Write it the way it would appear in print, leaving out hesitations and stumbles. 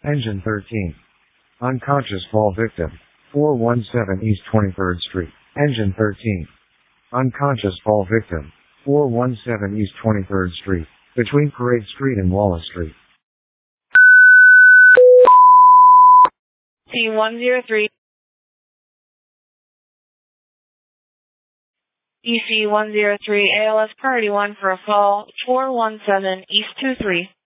Engine 13. Unconscious fall victim. 417 East 23rd Street. Engine 13. Unconscious fall victim. 417 East 23rd Street. Between Parade Street and Wallace Street. C103. EC103 ALS Priority 1 for a fall. 417 East 23.